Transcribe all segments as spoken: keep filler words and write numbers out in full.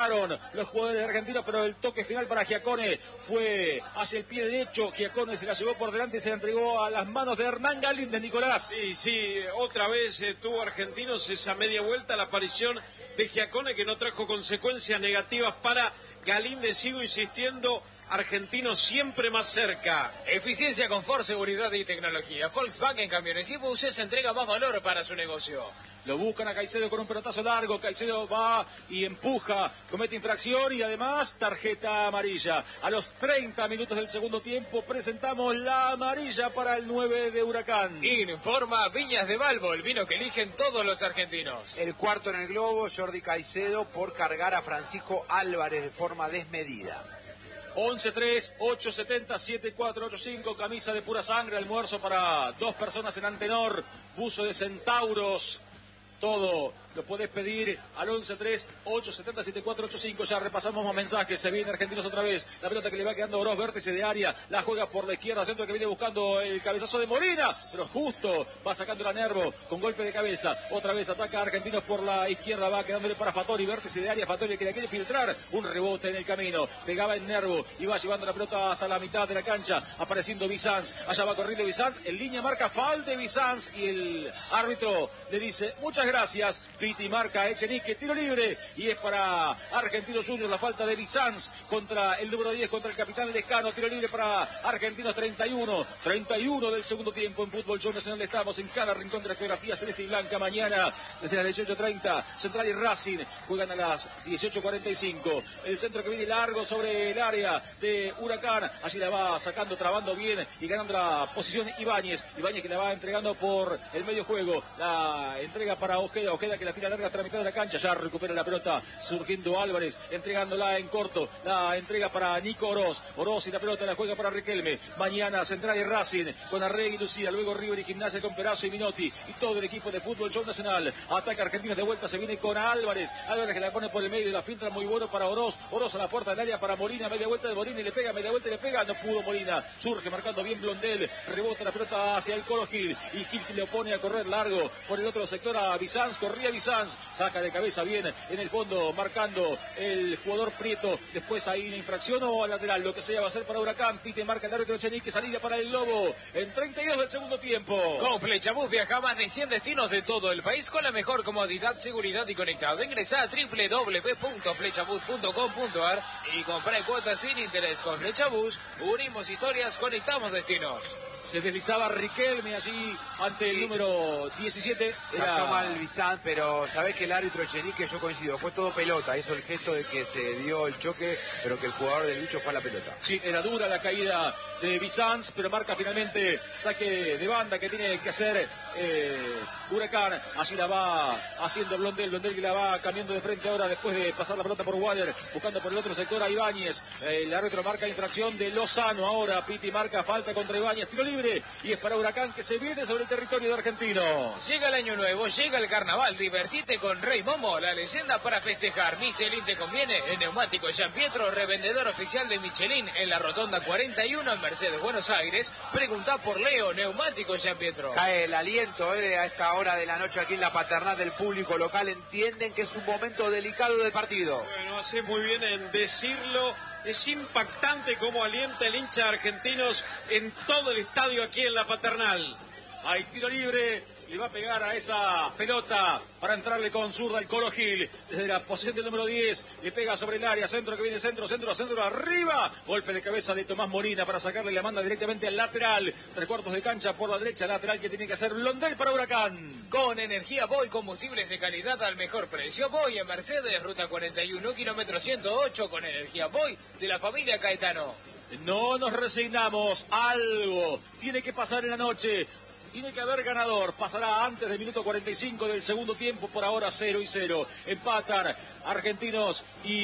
Ganaron los jugadores argentinos, pero el toque final para Giacone fue hacia el pie derecho. Giacone se la llevó por delante y se la entregó a las manos de Hernán Galíndez, Nicolás. Sí, sí, otra vez eh, tuvo Argentinos esa media vuelta, la aparición de Giacone, que no trajo consecuencias negativas para Galíndez. Sigo insistiendo, Argentinos siempre más cerca. Eficiencia, confort, seguridad y tecnología. Volkswagen Camiones y Buses entrega más valor para su negocio. Lo buscan a Caicedo con un pelotazo largo. Caicedo va y empuja, comete infracción y además tarjeta amarilla. A los treinta minutos del segundo tiempo presentamos la amarilla para el nueve de Huracán. Informa Viñas de Balbo, el vino que eligen todos los argentinos. El cuarto en el globo, Jordi Caicedo, por cargar a Francisco Álvarez de forma desmedida. once tres, ocho setenta, siete cuatro ocho cinco, camisa de pura sangre, almuerzo para dos personas en Antenor, buzo de centauros. Todo lo puedes pedir al once tres, ocho setenta, siete cuatro ocho cinco. Ya repasamos más mensajes. Se viene Argentinos otra vez. La pelota que le va quedando a Oroz, vértice de área. La juega por la izquierda, centro que viene buscando el cabezazo de Molina. Pero justo va sacando la Nervo con golpe de cabeza. Otra vez ataca a Argentinos por la izquierda. Va quedándole para Fattori, vértice de área. Fattori que la quiere filtrar. Un rebote en el camino. Pegaba en Nervo y va llevando la pelota hasta la mitad de la cancha. Apareciendo Bizanz. Allá va corriendo Bizanz. En línea marca falta de Bizanz. Y el árbitro le dice muchas gracias. Piti marca Echenique, tiro libre, y es para Argentinos Juniors la falta de Bizanz contra el número diez, contra el capitán Lescano. Tiro libre para Argentinos. Treinta y uno, treinta y uno del segundo tiempo en Fútbol Show Nacional. Estamos en cada rincón de la geografía celeste y blanca. Mañana desde las dieciocho treinta Central y Racing juegan a las dieciocho cuarenta y cinco. El centro que viene largo sobre el área de Huracán, allí la va sacando, trabando bien y ganando la posición Ibáñez. Ibáñez que la va entregando por el medio juego, la entrega para Ojeda. Ojeda que la tira larga hasta la mitad de la cancha, ya recupera la pelota, surgiendo Álvarez, entregándola en corto, la entrega para Nico Oroz, Oroz y la pelota la juega para Riquelme. Mañana Central y Racing con Arregui y Lucía, luego River y Gimnasia con Perazo y Minotti y todo el equipo de Fútbol Show Nacional. Ataca Argentinos de vuelta, se viene con Álvarez, Álvarez que la pone por el medio y la filtra muy bueno para Oroz, Oroz a la puerta del área para Molina, media vuelta de Molina y le pega, media vuelta y le pega, no pudo Molina, surge marcando bien Blondel, rebota la pelota hacia el Colo Gil y Gil que le opone a correr largo por el otro sector a Bizanz, corría Bizanz, saca de cabeza bien en el fondo, marcando el jugador Prieto. Después hay una infracción o lateral, lo que sea va a ser para Huracán. Pite marca el árbitro Echenique, salida para el Lobo en treinta y dos del segundo tiempo. Con Flechabús viaja a más de cien destinos de todo el país con la mejor comodidad, seguridad y conectado. Ingresá a doble u doble u doble u punto flechabús punto com punto ar y comprá cuotas sin interés. Con Flechabús unimos historias, conectamos destinos. Se deslizaba Riquelme allí ante el sí. número diecisiete. Era... Cayó mal Bizanz, pero sabés que el árbitro Echenique, yo coincido, fue todo pelota. Hizo el gesto de que se dio el choque, pero que el jugador del bicho fue a la pelota. Sí, era dura la caída de Bizanz, pero marca finalmente saque de banda que tiene que hacer eh, Huracán. Allí la va haciendo Blondel, Blondel que la va cambiando de frente ahora después de pasar la pelota por Waller, buscando por el otro sector a Ibáñez. Eh, el árbitro marca infracción de Lozano ahora. Piti marca falta contra Ibáñez, tiro libre y es para Huracán que se viene sobre el territorio de Argentino. Llega el año nuevo, llega el carnaval, divertite con Rey Momo, la leyenda para festejar. Michelin te conviene en Neumáticos Gian Pietro, revendedor oficial de Michelin en la Rotonda cuarenta y uno en Mercedes, Buenos Aires. Preguntá por Leo, Neumáticos Gian Pietro. Cae el aliento eh, a esta hora de la noche aquí en la Paternal del público local. Entienden que es un momento delicado del partido. Bueno, hace muy bien en decirlo. Es impactante cómo alienta el hincha de Argentinos en todo el estadio aquí en la Paternal. Hay tiro libre, le va a pegar a esa pelota para entrarle con zurda el Colo Gil. Desde la posición del número diez, le pega sobre el área, centro que viene, centro, centro, centro, arriba. Golpe de cabeza de Tomás Molina para sacarle la manda directamente al lateral. Tres cuartos de cancha por la derecha, lateral que tiene que hacer Blondel para Huracán. Con energía Boy, combustibles de calidad al mejor precio. Boy en Mercedes, ruta cuarenta y uno, kilómetro ciento ocho, con energía Boy de la familia Caetano. No nos resignamos, algo tiene que pasar en la noche. Tiene que haber ganador, pasará antes del minuto cuarenta y cinco del segundo tiempo, por ahora cero y cero. Empatan Argentinos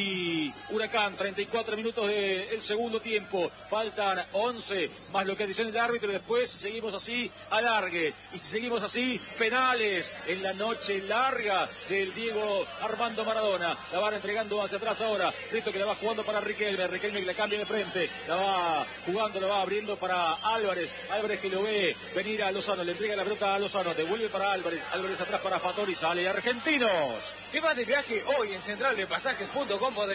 y Huracán, treinta y cuatro minutos del segundo tiempo, faltan once, más lo que adiciona el árbitro, y después seguimos así, alargue. Y si seguimos así, penales en la noche larga del Diego Armando Maradona. La van entregando hacia atrás ahora, Rito que la va jugando para Riquelme, Riquelme que la cambia de frente, la va jugando, la va abriendo para Álvarez, Álvarez que lo ve venir a Lozano. Le entrega la pelota a Lozano, devuelve para Álvarez, Álvarez atrás para Fattori, sale Argentinos. ¿Qué vas de viaje hoy en central de pasajes punto com?